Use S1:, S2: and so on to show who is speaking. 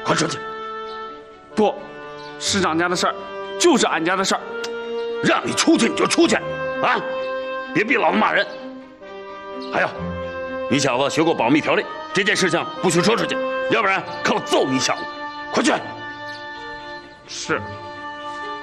S1: 快出去！
S2: 不，师长家的事儿就是俺家的事儿。
S1: 让你出去你就出去，啊！别逼老子骂人。还有，你小子学过保密条例，这件事情不许说出去，要不然看我揍你小子！快去！
S2: 是。